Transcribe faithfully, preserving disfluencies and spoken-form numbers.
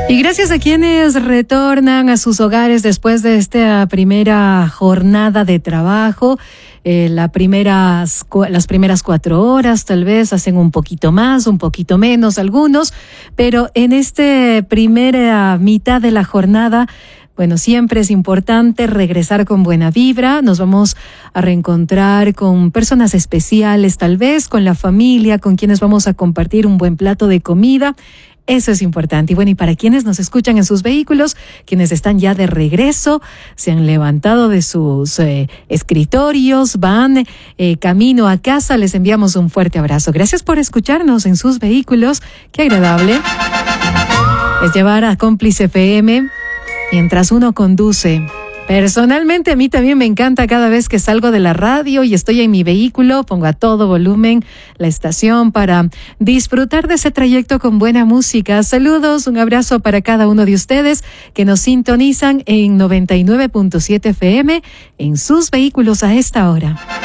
Y gracias a quienes retornan a sus hogares después de esta primera jornada de trabajo. Eh, la primeras, las primeras cuatro horas tal vez hacen un poquito más, un poquito menos algunos, pero en esta primera mitad de la jornada, bueno, siempre es importante regresar con buena vibra. Nos vamos a reencontrar con personas especiales, tal vez con la familia, con quienes vamos a compartir un buen plato de comida. Eso es importante. Y bueno, y para quienes nos escuchan en sus vehículos, quienes están ya de regreso, se han levantado de sus eh, escritorios, van eh, camino a casa, les enviamos un fuerte abrazo. Gracias por escucharnos en sus vehículos. Qué agradable es llevar a Cómplice F M mientras uno conduce. Personalmente a mí también me encanta cada vez que salgo de la radio y estoy en mi vehículo, pongo a todo volumen la estación para disfrutar de ese trayecto con buena música. Saludos, un abrazo para cada uno de ustedes que nos sintonizan en noventa y nueve punto siete F M en sus vehículos a esta hora.